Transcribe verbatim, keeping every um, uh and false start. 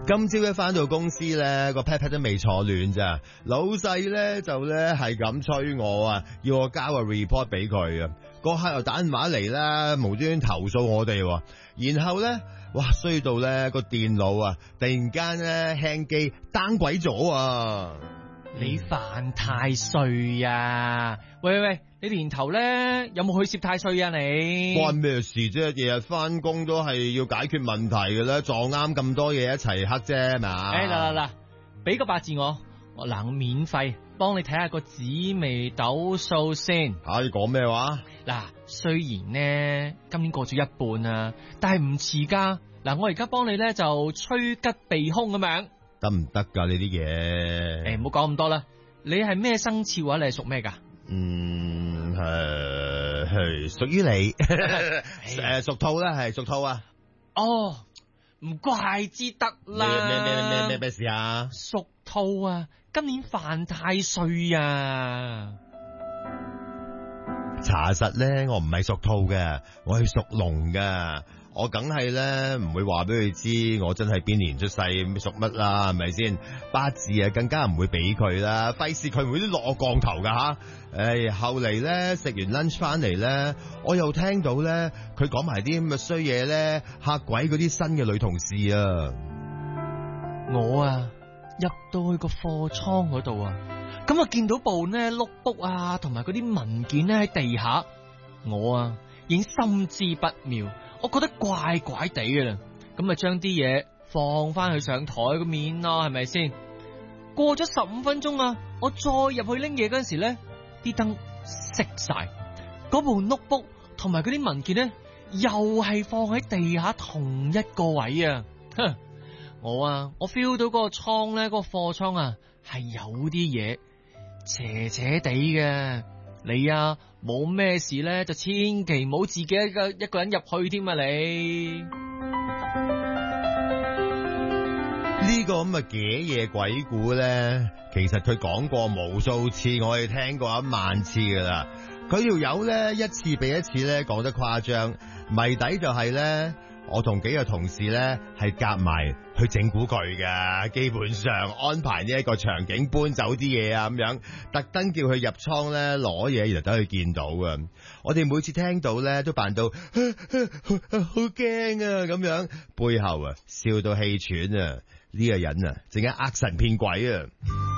今朝一翻到公司咧，個 pat pat 都未坐暖咋，老細咧就咧係咁催我啊，要我交個 report 俾佢啊。個客又打電話嚟啦，無端端投訴我哋，然後咧，哇衰到咧個電腦啊，突然間咧輕機 down 鬼咗啊！ 你犯太歲啊！喂喂喂，你年頭咧有冇去攝太歲啊？你關咩事啫？日日翻工都係要解決問題嘅啦，撞啱咁多嘢一齊黑啫嘛。 誒嗱嗱嗱，俾個八字我，我嗱我免費幫你睇下個紫微斗數先。 吓，你講咩話？ 嗱，雖然呢今年過咗一半啊，但係唔遲噶。嗱，我而家幫你咧就趨吉避凶咁樣。 得唔得噶呢啲嘢？ 誒，唔好講咁多啦。你係咩生肖啊？你係屬咩噶？ 嗯，係係屬於你。誒，屬兔啦，係屬兔啊。 哦，唔怪之得啦。 咩咩咩咩咩咩事啊？ 屬兔啊，今年犯太歲啊。 查實咧，我唔係屬兔嘅，我係屬龍嘅。我梗係咧唔會話俾佢知我真係邊年出世屬乜啦，係咪先？八字啊更加唔會俾佢啦，費事佢會啲落我降頭噶吓。誒、哎，後嚟咧食完 lunch 翻嚟咧，我又聽到咧佢講埋啲咁嘅衰嘢咧，嚇鬼嗰啲新嘅女同事啊！ 我啊入到去個貨倉嗰度啊，咁啊見到部呢 notebook 啊，同埋嗰啲文件咧喺地下，我啊已經心知不妙。我覺得怪怪地嘅啦，咁啊將啲嘢放翻去上台個面咯，係咪先？過咗十五分鐘啊，我再入去拎嘢嗰陣時咧，啲燈熄晒，嗰部 notebook 同埋嗰啲文件咧，又係放喺地下同一個位啊！哼，我啊，我 feel 到嗰個倉咧，嗰個貨倉啊，係有啲嘢邪邪地嘅。你啊，冇咩事咧，就千祈唔好自己一個一個人入去添啊！你呢個咁嘅嘅嘢鬼故咧，其實佢講過無數次，我哋聽過一萬次噶啦。佢條友咧一次比一次咧講得誇張，謎底就係咧，我同幾個同事咧係夾埋去整蠱佢嘅，基本上安排呢一個場景搬走啲嘢啊咁樣，特登叫佢入倉咧攞嘢，然後等佢見到啊！我哋每次聽到咧都扮到好驚啊咁樣，背後啊笑到氣喘啊！呢個人啊，淨係呃神騙鬼啊！